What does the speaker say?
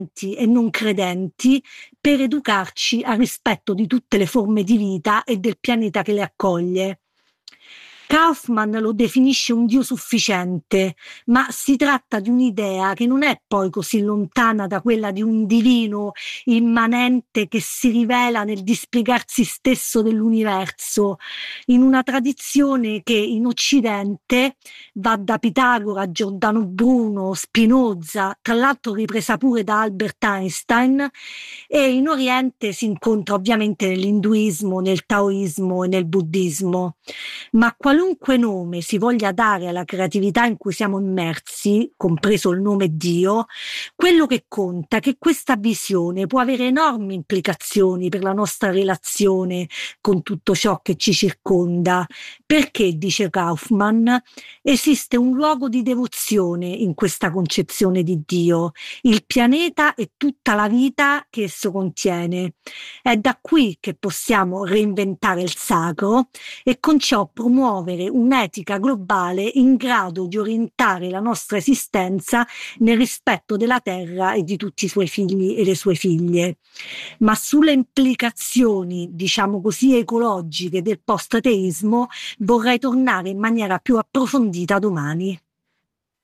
e non credenti per educarci al rispetto di tutte le forme di vita e del pianeta che le accoglie. Kaufman lo definisce un Dio sufficiente, ma si tratta di un'idea che non è poi così lontana da quella di un divino immanente che si rivela nel dispiegarsi stesso dell'universo, in una tradizione che in Occidente va da Pitagora a Giordano Bruno, Spinoza, tra l'altro ripresa pure da Albert Einstein, e in Oriente si incontra ovviamente nell'induismo, nel taoismo e nel buddismo. Ma qualunque nome si voglia dare alla creatività in cui siamo immersi, compreso il nome Dio, quello che conta è che questa visione può avere enormi implicazioni per la nostra relazione con tutto ciò che ci circonda, perché, dice Kaufman, esiste un luogo di devozione in questa concezione di Dio, il pianeta e tutta la vita che esso contiene. È da qui che possiamo reinventare il sacro e con ciò promuovere un'etica globale in grado di orientare la nostra esistenza nel rispetto della terra e di tutti i suoi figli e le sue figlie. Ma sulle implicazioni, diciamo così, ecologiche del post-ateismo vorrei tornare in maniera più approfondita domani.